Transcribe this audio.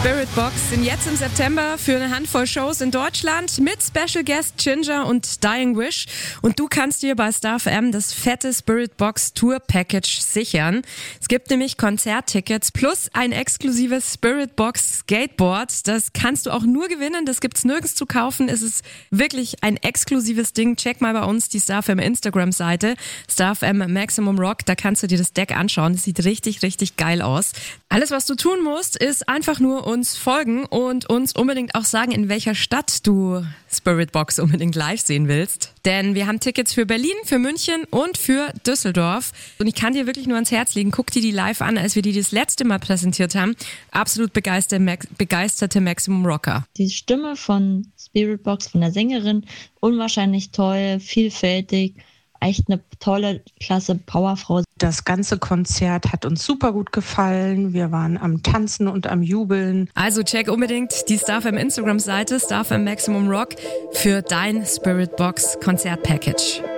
Spirit Box sind jetzt im September für eine Handvoll Shows in Deutschland mit Special Guest Ginger und Dying Wish. Und du kannst dir bei Star FM das fette Spirit Box Tour Package sichern. Es gibt nämlich Konzerttickets plus ein exklusives Spirit Box Skateboard. Das kannst du auch nur gewinnen. Das gibt's nirgends zu kaufen. Es ist wirklich ein exklusives Ding. Check mal bei uns die Star FM Instagram-Seite. Star FM Maximum Rock. Da kannst du dir das Deck anschauen. Das sieht richtig, richtig geil aus. Alles, was du tun musst, ist einfach nur uns folgen und uns unbedingt auch sagen, in welcher Stadt du Spirit Box unbedingt live sehen willst. Denn wir haben Tickets für Berlin, für München und für Düsseldorf. Und ich kann dir wirklich nur ans Herz legen, guck dir die live an, als wir die das letzte Mal präsentiert haben. Absolut begeisterte Maximum Rocker. Die Stimme von Spirit Box, von der Sängerin, unwahrscheinlich toll, vielfältig. Echt eine tolle, klasse Powerfrau. Das ganze Konzert hat uns super gut gefallen. Wir waren am Tanzen und am Jubeln. Also check unbedingt die Star FM Instagram-Seite, Star FM Maximum Rock, für dein Spirit Box Konzert-Package.